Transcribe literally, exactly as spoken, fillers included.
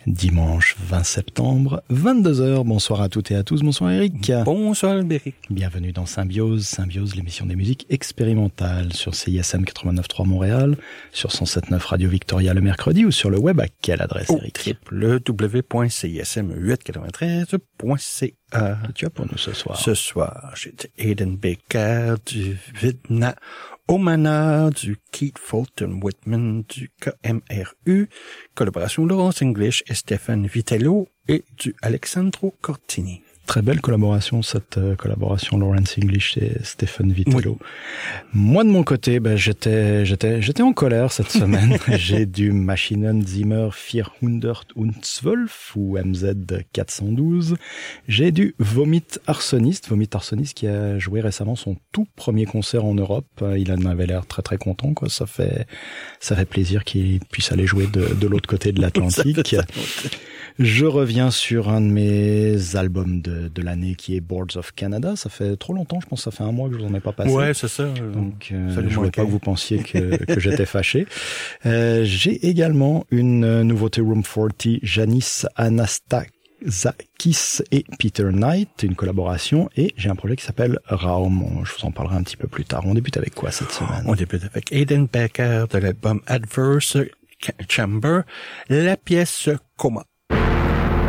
Dimanche vingt septembre, vingt-deux heures. Bonsoir à toutes et à tous. Bonsoir Eric. Bonsoir Albéric. Bienvenue dans Symbiose. Symbiose, l'émission des musiques expérimentales sur C I S M quatre-vingt-neuf virgule trois Montréal, sur cent sept virgule neuf Radio Victoria le mercredi ou sur le web à quelle adresse Au Eric? w w w point c i s m huit cent quatre-vingt-treize point c a. Tu as pour nous ce soir? Ce soir, j'ai du Aidan Baker, du Vidna Omana, du Keith Fulton Whitman, du K M R U, collaboration Laurence English et Stéphane Vitello et du Alexandro Cortini. Très belle collaboration, cette euh, collaboration Laurence English et Stéphane Vitello. Oui. Moi, de mon côté, ben, j'étais, j'étais, j'étais en colère cette semaine. J'ai du Maschinen Zimmer vierhundertzwölf ou M Z quatre cent douze. J'ai du Vomit Arsonist, Vomit Arsonist qui a joué récemment son tout premier concert en Europe. Il en avait l'air très très content, quoi. Ça fait, ça fait plaisir qu'il puisse aller jouer de, de l'autre côté de l'Atlantique. Je reviens sur un de mes albums de, de l'année qui est Boards of Canada. Ça fait trop longtemps, je pense que ça fait un mois que je vous en ai pas passé. Ouais, c'est ça. Donc, euh, je voulais pas que vous pensiez que, que j'étais fâché. Euh, j'ai également une nouveauté Room quarante, Janice Anastakis et Peter Knight, une collaboration, et j'ai un projet qui s'appelle Raum. Je vous en parlerai un petit peu plus tard. On débute avec quoi cette semaine? On débute avec Aidan Baker de l'album Adverse Chamber, la pièce Coma.